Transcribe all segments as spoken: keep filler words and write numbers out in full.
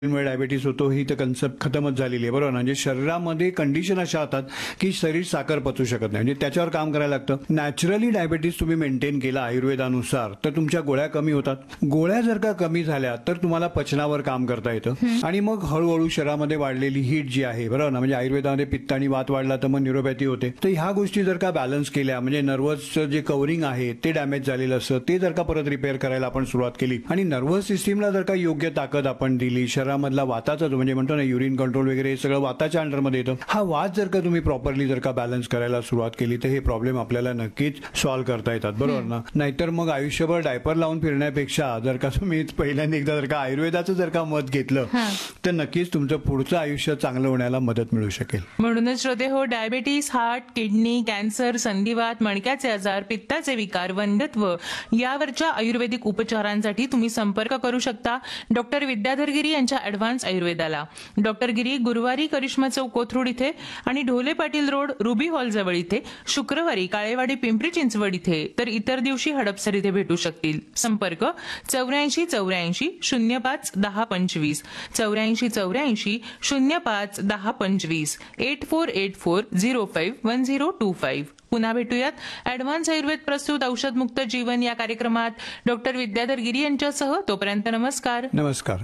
मुळे डायबिटीस होतो ही तर कन्सेप्ट खतमच झालेली आहे, बरोबर. म्हणजे शरीरामध्ये कंडिशन अशा होतात की शरीर साखर पचवू शकत नाही, म्हणजे त्याच्यावर काम करायला लागतं. नॅचरली डायबिटीस तुम्ही मेंटेन केला आयुर्वेदानुसार तर तुमच्या गोळ्या कमी होतात. गोळ्या जर का कमी झाल्या तर तुम्हाला पचनावर काम करता येतं आणि मग हळूहळू शरीरामध्ये वाढलेली हीट जी आहे, बरोबर ना, म्हणजे आयुर्वेदामध्ये पित्त आणि वात वाढला तर मग न्यूरोपॅथी होते. तर ह्या गोष्टी जर का बॅलन्स केल्या, म्हणजे नर्वसचं जे कव्हरिंग आहे ते डॅमेज झालेलं असतं ते जर का परत रिपेअर करायला आपण सुरुवात केली आणि नर्वस सिस्टीमला जर का योग्य ताकद आपण दिली, शरीरामधला वाताचा जो म्हणजे म्हणतो ना युरिन कंट्रोल वगैरे हे सगळं वाताच्या अंडरमध्ये येतं. हा वात जर का तुम्ही प्रॉपरली जर का बॅलन्स करायला सुरुवात केली तर हे प्रॉब्लेम आपल्याला नक्कीच सॉल्व्ह करता येतात, बरोबर ना. नाहीतर मग आयुष्यभर डायपर लावून फिरण्यापेक्षा जर का तुम्ही पहिल्यांदा एकदा जर का आयुर्वेदाचं जर का मत घेतलं तर नक्कीच तुमचं पुढचं आयुष्य चांगलं होण्याला मदत मिळू शकेल. म्हणूनच श्रोते हो, डायबिटीस, हार्ट, किडनी, कॅन्सर, संधिवात, मणक्याचे आजार, पित्ताचे विकार, वंध्यत्व यावरच्या आयुर्वेदिक उपचारांसाठी तुम्ही संपर्क करू शकता डॉक्टर विद्याधर गिरी यांच्या ऍडव्हान्स आयुर्वेदाला. डॉक्टर गिरी गुरुवारी करिश्मा चौक कोथरूड इथे आणि Dhole Patil road ruby hall जवळ इथे, शुक्रवारी काळेवाडी पिंपरी चिंचवड इथे, तर इतर दिवशी हडपसर इथे भेटू शकतील. संपर्क चौऱ्याऐंशी चौऱ्याऐंशी शून्य पाच दहा पंचवीस चौऱ्याऐंशी चौऱ्याऐंशी शून्य पाच दहा पंचवीस eight four eight four zero five one zero to five. पुन्हा भेटूयात ऍडव्हान्स आयुर्वेद प्रस्तुत औषधमुक्त जीवन या कार्यक्रमात डॉक्टर विद्याधर गिरी यांच्यासह. तोपर्यंत नमस्कार. नमस्कार.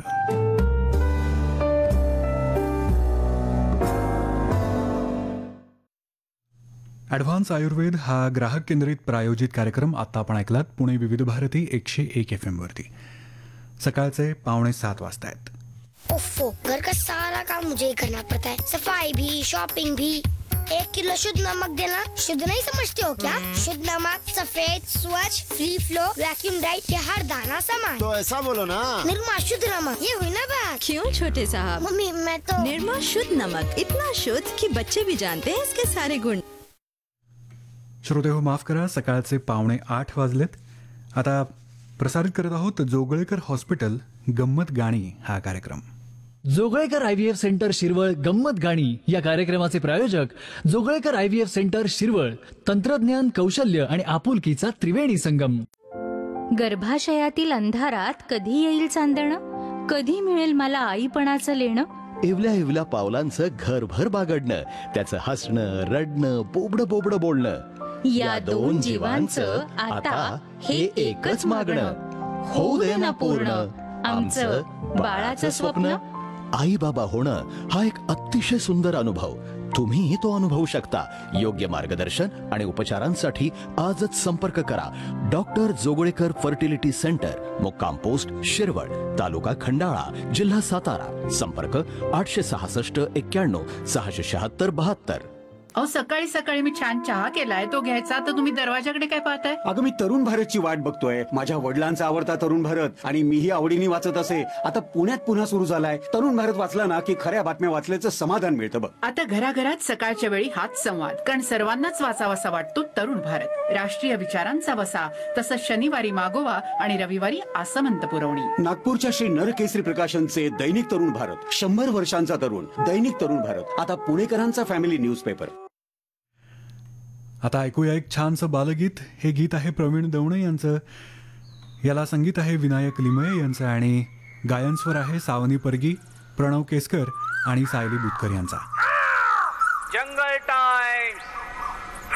ॲडव्हान्स आयुर्वेद हा ग्राहक केंद्रित प्रायोजित कार्यक्रम आता आपण ऐकलात पुणे विविध भारती एकशे एक एफ एम वरती. सकाळचे पावणे सात वाजता आहेत. ओफो, घर का सारा काम मुझे ही करना पड़ता है, सफाई भी, शॉपिंग भी. एक किलो शुद्ध नमक देना. शुद्ध नहीं समझते हो क्या? शुद्ध नमक सफेद, स्वच्छ, फ्री फ्लो, वैक्यूम ड्राइड के हर दाना समान. तो ऐसा बोलो ना, निर्मा शुद्ध नमक, ये हुई ना बात. क्यों छोटे साहब? मम्मी मैं तो निर्मा शुद्ध नमक इतना शुद्ध कि बच्चे भी जानते हैं इसके सारे गुण. श्रोते हो, माफ करा, सकाळचे पावणे आठ वाजलेत. आता प्रसारित करत आहोत जोगळेकर हॉस्पिटल गंमत गाणी हा कार्यक्रम. जोगळेकर आयव्हीएफ सेंटर शिरवळ गंमत गाणी या कार्यक्रमाचे प्रायोजक जोगळेकर आयव्हीएफ सेंटर शिरवळ. तंत्रज्ञान, कौशल्य आणि आपुलकीचा त्रिवेणी संगम. गर्भाशयातील अंधारात कधी येईल चांदणं, कधी मिळेल मला आईपणाचं लेणं. इवल्या इवल्या पावलांचं घरभर बागडणं, त्याचं हसणं, रडणं, बोबडं बोबडं बोलणं. या दोन जीवांचं आता हे एकच मागणं. होऊ दे ना पूर्ण आमचं बाळाचं स्वप्न. आई बाबा होणं हा एक अतिशय सुंदर अनुभव. तुम्ही तो अनुभवू शकता. योग्य मार्गदर्शन आणि उपचारांसाठी आजच संपर्क करा डॉक्टर जोगळेकर फर्टिलिटी सेंटर, मुक्काम पोस्ट शिरवळ, तालुका खंडाळा, जिल्हा सातारा. संपर्क आठशे सहासष्ट एक्क्याण्णव सहाशे शहात्तर बहात्तर. अहो, सकाळी सकाळी मी छान चहा केलाय, तो घ्यायचा तर तुम्ही दरवाजाकडे काय पाहताय? अगं मी तरुण भारतची वाट बघतोय. माझ्या वडिलांचा आवडता तरुण भारत आणि मीही आवडीने वाचत असे. आता पुण्यात पुन्हा सुरू झालाय. तरुण भारत वाचला ना की खऱ्या बातम्या वाचल्याचं समाधान मिळतं बघ. आता घराघरात सकाळच्या वेळी हाच संवाद, कारण सर्वांनाच वाचावासा वाटतो तरुण भारत. राष्ट्रीय विचारांचा वसा. तसंच शनिवारी मागोवा आणि रविवारी आसमंत पुरवणी. नागपूरच्या श्री नरकेसरी प्रकाशनचे दैनिक तरुण भारत, शंभर वर्षांचा तरुण. दैनिक तरुण भारत आता पुणेकरांचा फॅमिली न्यूजपेपर. आता ऐकूया एक छानसं बालगीत. हे गीत आहे प्रवीण दवणे यांचं. याला संगीत आहे विनायक लिमये यांचं आणि गायनस्वर आहे सावनी परगी, प्रणव केसकर आणि सायली बुतकर यांचा. जंगल